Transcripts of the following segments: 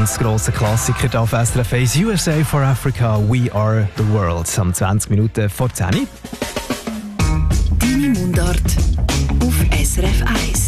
Ganz grosser Klassiker hier auf SRF 1, USA for Africa, We Are the World. Am 20 Minuten vor 10 Uhr. Deine Mundart auf SRF 1.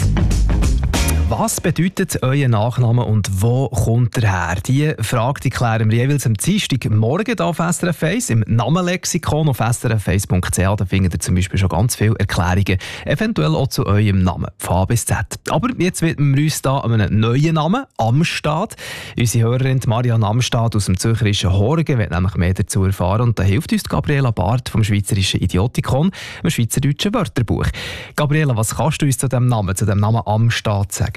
Was bedeutet euer Nachname und wo kommt er her? Diese Frage klären wir jeweils am Dienstagmorgen auf SRF 1 im Namenlexikon auf srf1.ch. Da findet ihr zum Beispiel schon ganz viele Erklärungen, eventuell auch zu eurem Namen, von A bis Z. Aber jetzt widmen wir uns hier an einem neuen Namen, Amstad. Unsere Hörerin Marianne Amstad aus dem zürcherischen Horgen will nämlich mehr dazu erfahren und da hilft uns Gabriela Barth vom Schweizerischen Idiotikon, einem schweizerdeutschen Wörterbuch. Gabriela, was kannst du uns zu dem Namen Amstad sagen?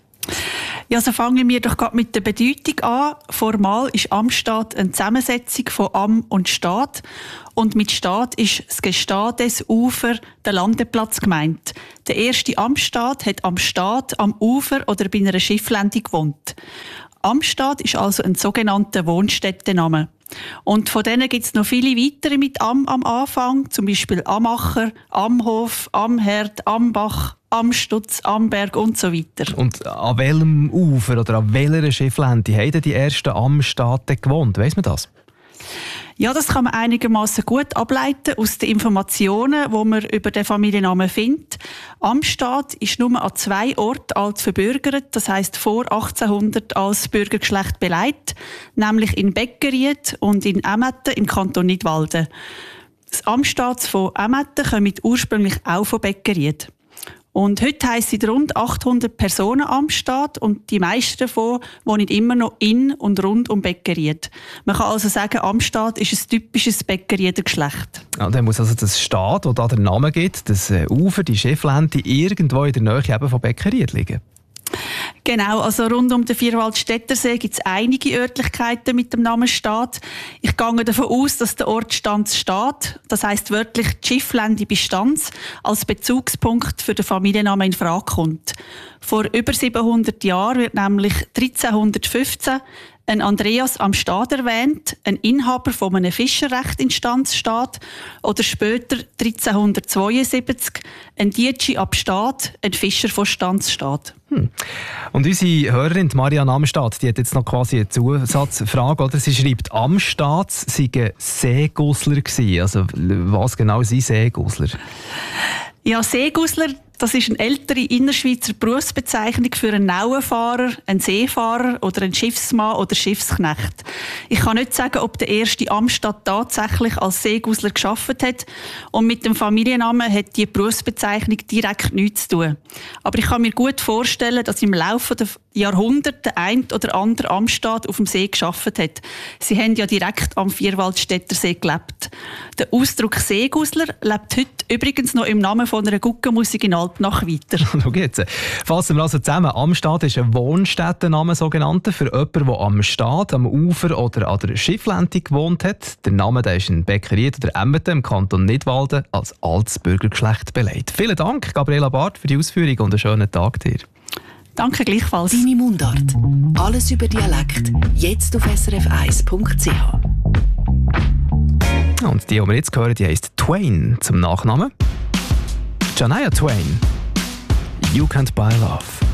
Ja, also fangen wir doch gerade mit der Bedeutung an. Formal ist Amstad eine Zusammensetzung von Am und Stad. Und mit Stad ist das Gestades Ufer, der Landeplatz gemeint. Der erste Amstad hat am Stad, am Ufer oder bei einer Schifflände gewohnt. Amstad ist also ein sogenannter Wohnstättenname. Und von denen gibt es noch viele weitere mit Am am Anfang, zum Beispiel Amacher, Amhof, Amherd, Ambach, Amstutz, Amberg und so weiter. Und an welchem Ufer oder an welcher Schifflände haben die ersten Amstadten gewohnt? Weiss man das? Ja, das kann man einigermaßen gut ableiten aus den Informationen, die man über den Familiennamen findet. Amstad ist nur an 2 Orten als verbürgert, das heisst vor 1800 als Bürgergeschlecht beleidigt, nämlich in Beckeried und in Emmetten im Kanton Nidwalden. Das Amstad von Emmetten kommt ursprünglich auch von Beckeried. Und heute heissen rund 800 Personen Amstad und die meisten davon wohnen immer noch in und rund um Beckeried. Man kann also sagen, Amstad ist ein typisches Beckerieder Geschlecht. Ja, dann muss also das Stad, das da den Namen gibt, das Ufer, die Schifflände, irgendwo in der Nähe eben von Beckeried liegen. Genau, also rund um den Vierwaldstättersee gibt es einige Örtlichkeiten mit dem Namen Stad. Ich gehe davon aus, dass der Ort Stanz steht, das heisst wörtlich die Schifflände bei Stanz, als Bezugspunkt für den Familiennamen in Frage kommt. Vor über 700 Jahren wird nämlich 1315 ein Andreas am Stad erwähnt, ein Inhaber von einem Fischerrecht in Stanz steht, oder später 1372 ein Dietschi ab Stad, ein Fischer von Stanz steht. Und unsere Hörerin Marianne Amstad, die hat jetzt noch quasi eine Zusatzfrage. Oder? Sie schreibt, Amstad seien Seegusler gewesen. Also was genau sind Seegusler? Ja, Seegusler, das ist eine ältere Innerschweizer Berufsbezeichnung für einen Nauenfahrer, einen Seefahrer oder einen Schiffsmann oder Schiffsknecht. Ich kann nicht sagen, ob der erste Amstad tatsächlich als Seegusler gearbeitet hat. Und mit dem Familiennamen hat die Berufsbezeichnung direkt nichts zu tun. Aber ich kann mir gut vorstellen, dass im Laufe der Jahrhunderte der ein oder andere Amstad auf dem See gearbeitet hat. Sie haben ja direkt am Vierwaldstättersee gelebt. Der Ausdruck Seegusler lebt heute übrigens noch im Namen von einer Guggenmusik in Alpnach weiter. Schau jetzt. Fassen wir also zusammen. Amstad ist ein Wohnstättenname, sogenannter, für jemanden, der am Stad, am Ufer oder an der Schifflände gewohnt hat. Der Name der ist in Beckeried oder Emmetten im Kanton Nidwalden als altes Bürgergeschlecht beleidigt. Vielen Dank, Gabriela Barth, für die Ausführung und einen schönen Tag dir. Danke gleichfalls. Deine Mundart. Alles über Dialekt. Jetzt auf srf1.ch. Und die, die wir jetzt hören, die heisst Twain zum Nachnamen. Shania Twain. You Can't Buy Love.